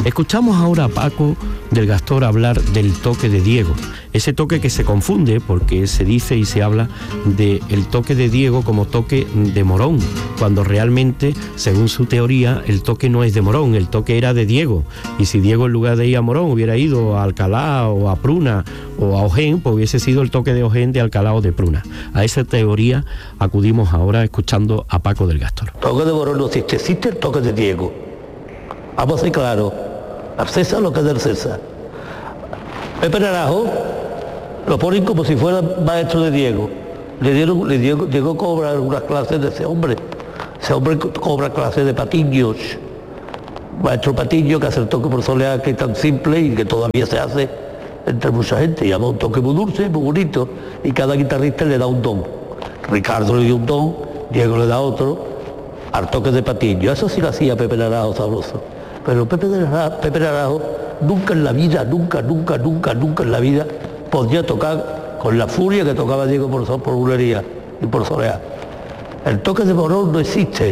Escuchamos ahora a Paco del Gastor hablar del toque de Diego, ese toque que se confunde porque se dice y se habla del toque de Diego como toque de Morón, cuando realmente, según su teoría, el toque no es de Morón, el toque era de Diego, y si Diego en lugar de ir a Morón hubiera ido a Alcalá o a Pruna o a Ojén, pues hubiese sido el toque de Ojén, de Alcalá o de Pruna. A esa teoría acudimos ahora escuchando a Paco del Gastor. Toque de Morón no existe, existe el toque de Diego. Vamos a ser claros, al César lo que es del César. Pepe Naranjo lo ponen como si fuera maestro de Diego. Diego cobra algunas clases de ese hombre. Ese hombre cobra clases de Patiños. Maestro Patiño, que hace el toque por soleá, que es tan simple y que todavía se hace entre mucha gente. Y llama un toque muy dulce, muy bonito, y cada guitarrista le da un don. Ricardo le dio un don, Diego le da otro, al toque de Patiño. Eso sí lo hacía Pepe Naranjo sabroso. Pero Pepe Naranjo nunca en la vida, nunca en la vida podía tocar con la furia que tocaba Diego por bulería y por soleá. El toque de Morón no existe,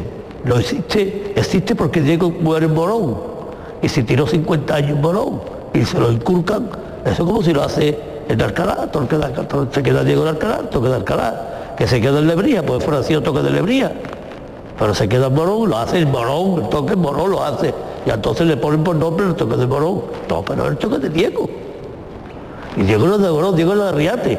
existe porque Diego muere en Morón y se tiró 50 años en Morón y se lo inculcan, eso es como si lo hace en Alcalá, se queda Diego en Alcalá, toque de Alcalá, que se queda en Lebría, pues fuera sido toque de Lebría, pero se queda en Morón, lo hace en Morón, el toque en Morón lo hace, y entonces le ponen por nombre el toque de Morón. No, pero es el toque de Diego. Y Diego no es de Morón, Diego es de Arriate.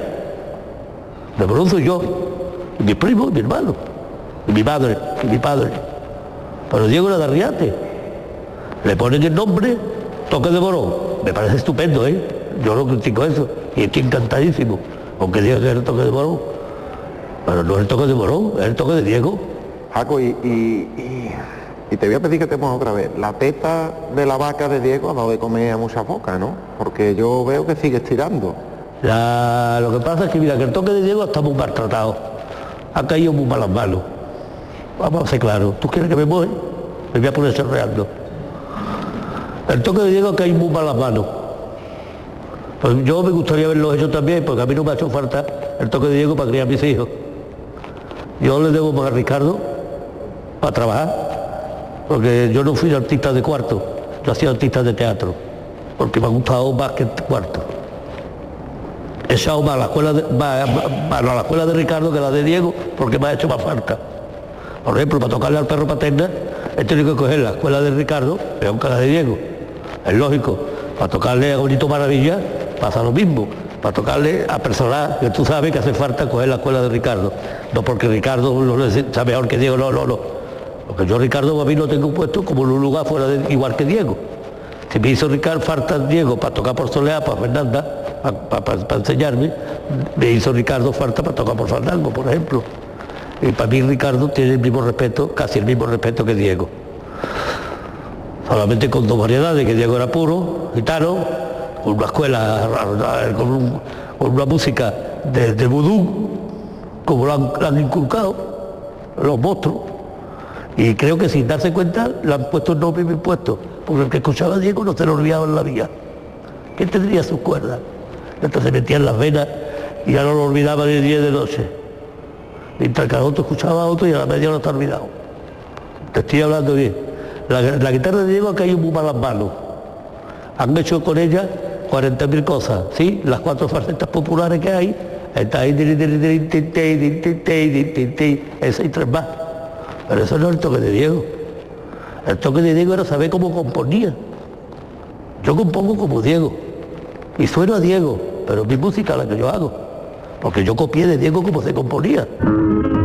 De Morón soy yo, y mi primo, y mi hermano, y mi madre, y mi padre. Pero Diego era de Arriate. Le ponen el nombre toque de Morón. Me parece estupendo, ¿eh? Yo no critico eso, y estoy encantadísimo, aunque diga que es el toque de Morón. Pero no es el toque de Morón, es el toque de Diego. Paco, y te voy a pedir que te pongas otra vez. La teta de la vaca de Diego ha dado de comer a muchas bocas, ¿no? Porque yo veo que sigue estirando. Lo que pasa es que, mira, que el toque de Diego está muy maltratado. Ha caído muy malas manos. Vamos a ser claros. ¿Tú quieres que me mueva? Me voy a poner chorreando. El toque de Diego ha caído muy malas manos. Pues yo me gustaría haberlo hecho también, porque a mí no me ha hecho falta el toque de Diego para criar a mis hijos. Yo le debo más a Ricardo para trabajar. Porque yo no fui artista de cuarto, yo hacía artista de teatro, porque me ha gustado más que el cuarto. He echado más a la escuela de Ricardo que la de Diego, porque me ha hecho más falta. Por ejemplo, para tocarle al perro paterna, he tenido que coger la escuela de Ricardo, peor que la de Diego. Es lógico, para tocarle a Bonito Maravilla pasa lo mismo. Para tocarle a personas que tú sabes que hace falta coger la escuela de Ricardo. No porque Ricardo lo sabe mejor que Diego, no. Porque yo Ricardo a mí lo tengo puesto como en un lugar fuera igual que Diego. Si me hizo Ricardo falta Diego para tocar por soleá, para Fernanda, para enseñarme, me hizo Ricardo falta para tocar por fandango, por ejemplo. Y para mí Ricardo tiene el mismo respeto, casi el mismo respeto que Diego. Solamente con dos variedades, que Diego era puro, gitano, con una escuela, con una música de vudú, como lo han inculcado los monstruos. Y creo que sin darse cuenta le han puesto el nombre bien puesto, porque el que escuchaba a Diego no se lo olvidaba en la vida. Que tendría sus cuerdas. Entonces se metía en las venas y ya no lo olvidaba de día y de noche. Mientras que al otro escuchaba a otro y a la media no está olvidado. Te estoy hablando bien. La guitarra de Diego ha caído muy malas manos. Han hecho con ella 40.000 cosas, ¿sí? Las 4 facetas populares que hay, está ahí, esa y 3 más. Pero eso no es el toque de Diego. El toque de Diego era saber cómo componía. Yo compongo como Diego. Y sueno a Diego, pero mi música es la que yo hago. Porque yo copié de Diego cómo se componía.